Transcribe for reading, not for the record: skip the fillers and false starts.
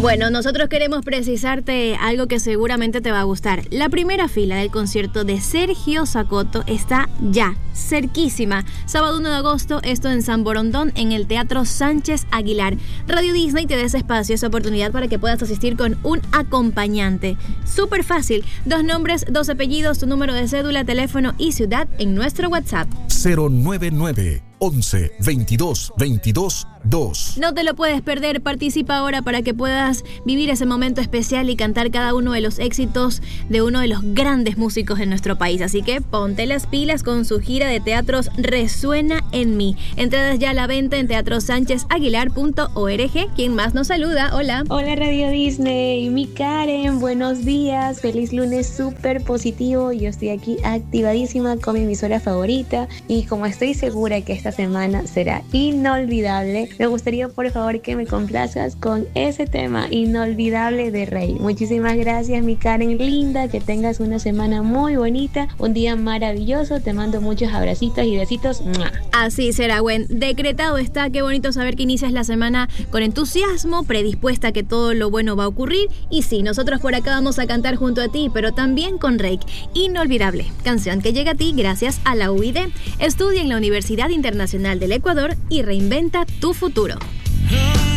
Bueno, nosotros queremos precisarte algo que seguramente te va a gustar. La primera fila del concierto de Sergio Zacoto está ya, cerquísima. Sábado 1 de agosto, esto en San Borondón, en el Teatro Sánchez Aguilar. Radio Disney te da ese espacio, esa oportunidad para que puedas asistir con un acompañante. Súper fácil. 2 nombres, 2 apellidos, tu número de cédula, teléfono y ciudad en nuestro WhatsApp. 099 11 22 22 2. No te lo puedes perder, participa ahora para que puedas vivir ese momento especial y cantar cada uno de los éxitos de uno de los grandes músicos de nuestro país. Así que ponte las pilas con su gira de teatros Resuena en mí. Entradas ya a la venta en teatrosánchezaguilar.org. ¿Quién más nos saluda? Hola. Hola Radio Disney, mi Karen, buenos días, feliz lunes súper positivo. Yo estoy aquí activadísima con mi emisora favorita y como estoy segura que esta semana será inolvidable, me gustaría por favor que me complazcas con ese tema inolvidable de Rey. Muchísimas gracias mi Karen linda, que tengas una semana muy bonita, un día maravilloso, te mando muchos abracitos y besitos. ¡Mua! Así será, Gwen. Decretado está, qué bonito saber que inicias la semana con entusiasmo, predispuesta a que todo lo bueno va a ocurrir. Y sí, nosotros por acá vamos a cantar junto a ti, pero también con Rey. Inolvidable, canción que llega a ti gracias a la UID. Estudia en la Universidad Internacional del Ecuador y reinventa tu futuro.